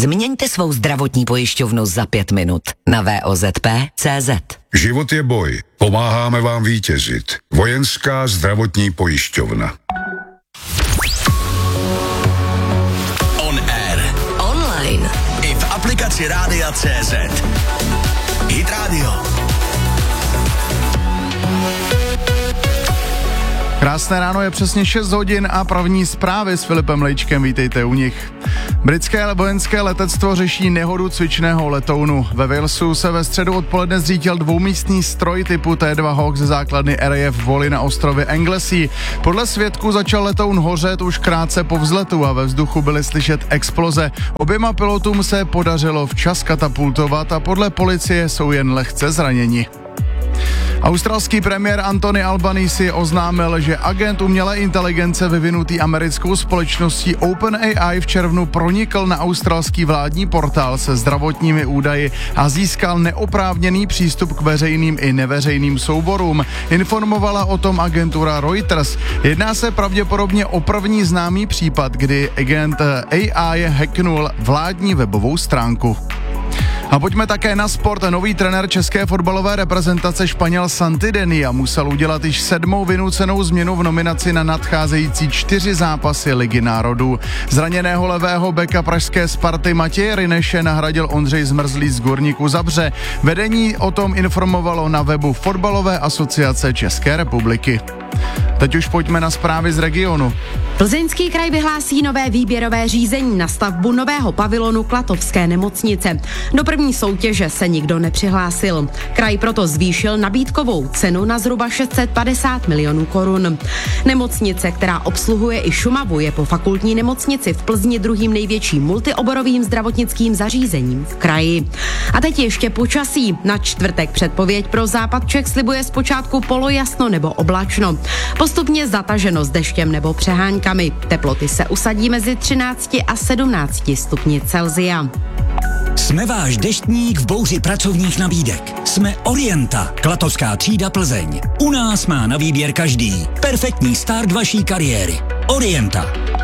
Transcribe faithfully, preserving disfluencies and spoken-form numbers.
Změňte svou zdravotní pojišťovnu za pět minut na V O Z P tečka C Z. Život je boj. Pomáháme vám vítězit. Vojenská zdravotní pojišťovna. On air. Online. I v aplikaci Rádia tečka cé zet. Hit Radio. Krásné ráno, je přesně šest hodin a první zprávy s Filipem Lejčkem, vítejte u nich. Britské vojenské letectvo řeší nehodu cvičného letounu. Ve Walesu se ve středu odpoledne zřítil dvoumístný stroj typu T dva Hawk ze základny R A F Wally na ostrově Anglesey. Podle svědků začal letoun hořet už krátce po vzletu a ve vzduchu byly slyšet exploze. Oběma pilotům se podařilo včas katapultovat a podle policie jsou jen lehce zraněni. Australský premiér Anthony Albanese oznámil, že agent umělé inteligence vyvinutý americkou společností OpenAI v červnu pronikl na australský vládní portál se zdravotními údaji a získal neoprávněný přístup k veřejným i neveřejným souborům. Informovala o tom agentura Reuters. Jedná se pravděpodobně o první známý případ, kdy agent A I hacknul vládní webovou stránku. A pojďme také na sport. Nový trenér české fotbalové reprezentace Španěl Santidenia musel udělat již sedmou vynucenou změnu v nominaci na nadcházející čtyři zápasy Ligy národů. Zraněného levého beka pražské Sparty Matěje Ryneše nahradil Ondřej Zmrzlý z Górniku Zabrze. Vedení o tom informovalo na webu Fotbalové asociace České republiky. Teď už pojďme na zprávy z regionu. Plzeňský kraj vyhlásí nové výběrové řízení na stavbu nového pavilonu Klatovské nemocnice. Do první soutěže se nikdo nepřihlásil. Kraj proto zvýšil nabídkovou cenu na zhruba šest set padesát milionů korun. Nemocnice, která obsluhuje i Šumavu, je po fakultní nemocnici v Plzni druhým největším multioborovým zdravotnickým zařízením v kraji. A teď ještě počasí. Na čtvrtek předpověď pro západ Čech slibuje zpočátku polojasno nebo oblačno. Postupně zataženo s deštěm nebo přeháňkami. Teploty se usadí mezi třinácti a sedmnácti stupni Celsia. Jsme váš deštník v bouři pracovních nabídek. Jsme Orienta, Klatovská třída Plzeň. U nás má na výběr každý. Perfektní start vaší kariéry. Orienta.